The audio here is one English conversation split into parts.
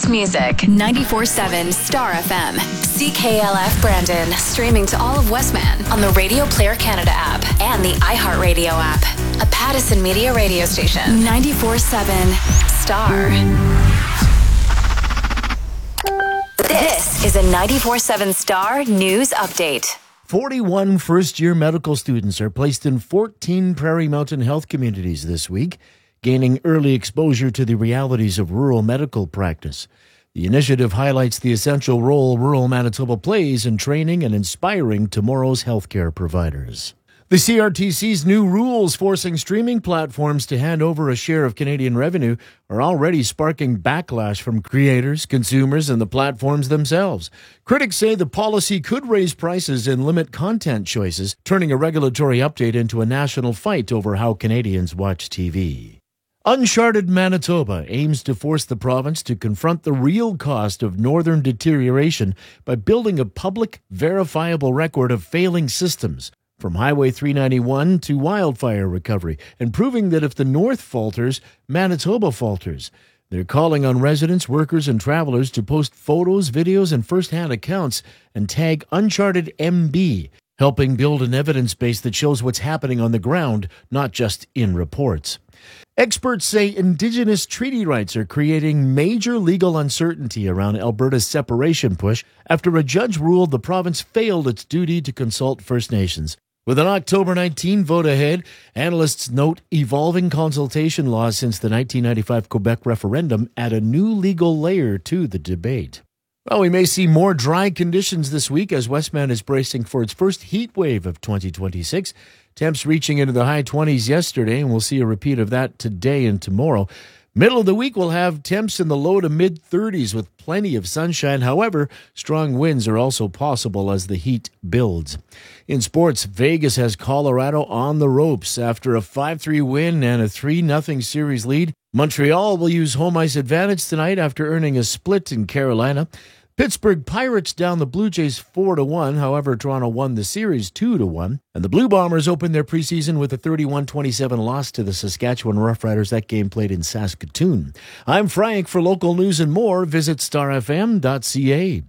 best music. 94.7 Star FM. CKLF Brandon. Streaming to all of Westman on the Radio Player Canada app and the iHeartRadio app. A Pattison Media radio station. 94.7 Star. This is a 94.7 Star News Update. 41 first-year medical students are placed in 14 Prairie Mountain Health communities this week, gaining early exposure to the realities of rural medical practice. The initiative highlights the essential role rural Manitoba plays in training and inspiring tomorrow's healthcare providers. The CRTC's new rules forcing streaming platforms to hand over a share of Canadian revenue are already sparking backlash from creators, consumers, and the platforms themselves. Critics say the policy could raise prices and limit content choices, turning a regulatory update into a national fight over how Canadians watch TV. Uncharted Manitoba aims to force the province to confront the real cost of northern deterioration by building a public, verifiable record of failing systems, from Highway 391 to wildfire recovery, and proving that if the North falters, Manitoba falters. They're calling on residents, workers, and travelers to post photos, videos, and first-hand accounts and tag Uncharted MB, helping build an evidence base that shows what's happening on the ground, not just in reports. Experts say Indigenous treaty rights are creating major legal uncertainty around Alberta's separation push after a judge ruled the province failed its duty to consult First Nations. With an October 19 vote ahead, analysts note evolving consultation laws since the 1995 Quebec referendum add a new legal layer to the debate. Well, we may see more dry conditions this week as Westman is bracing for its first heat wave of 2026. Temps reaching into the high 20s yesterday, and we'll see a repeat of that today and tomorrow. Middle of the week, we'll have temps in the low to mid-30s with plenty of sunshine. However, strong winds are also possible as the heat builds. In sports, Vegas has Colorado on the ropes after a 5-3 win and a 3-0 series lead. Montreal will use home ice advantage tonight after earning a split in Carolina. Pittsburgh Pirates down the Blue Jays 4-1. However, Toronto won the series 2-1. And the Blue Bombers opened their preseason with a 31-27 loss to the Saskatchewan Roughriders. That game played in Saskatoon. I'm Frank. For local news and more, visit starfm.ca.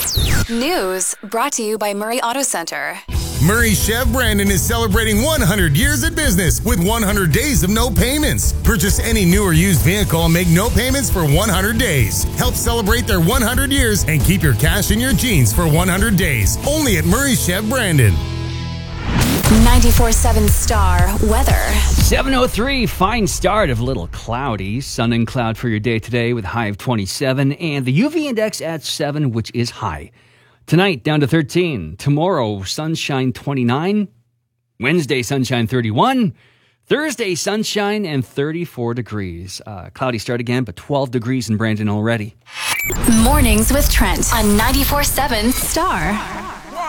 News brought to you by Murray Auto Center. Murray Chev Brandon is celebrating 100 years in business with 100 days of no payments. Purchase any new or used vehicle and make no payments for 100 days. Help celebrate their 100 years and keep your cash in your jeans for 100 days. Only at Murray Chev Brandon. 94.7 Star weather. 7:03, fine start of a little cloudy. Sun and cloud for your day today with a high of 27 and the UV index at 7, which is high. Tonight, down to 13. Tomorrow, sunshine 29. Wednesday, sunshine 31. Thursday, sunshine and 34 degrees. Cloudy start again, but 12 degrees in Brandon already. Mornings with Trent on 94.7 Star.